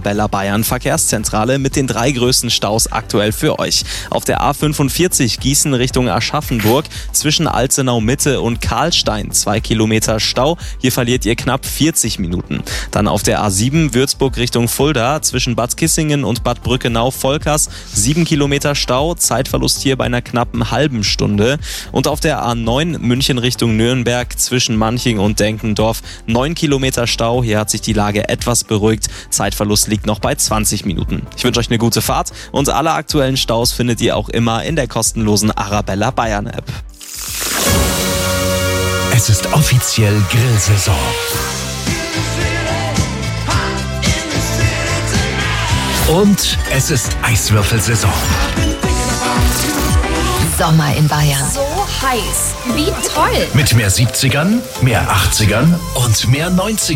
Arabella Bayern Verkehrszentrale mit den 3 größten Staus aktuell für euch. Auf der A45 Gießen Richtung Aschaffenburg zwischen Alzenau Mitte und Karlstein 2 Kilometer Stau. Hier verliert ihr knapp 40 Minuten. Dann auf der A7 Würzburg Richtung Fulda zwischen Bad Kissingen und Bad Brückenau-Volkers 7 Kilometer Stau. Zeitverlust hier bei einer knappen halben Stunde. Und auf der A9 München Richtung Nürnberg zwischen Manching und Denkendorf 9 Kilometer Stau. Hier hat sich die Lage etwas beruhigt. Zeitverlust liegt noch bei 20 Minuten. Ich wünsche euch eine gute Fahrt und alle aktuellen Staus findet ihr auch immer in der kostenlosen Arabella Bayern App. Es ist offiziell Grillsaison. Und es ist Eiswürfelsaison. Sommer in Bayern. So heiß. Wie toll. Mit mehr 70ern, mehr 80ern und mehr 90ern.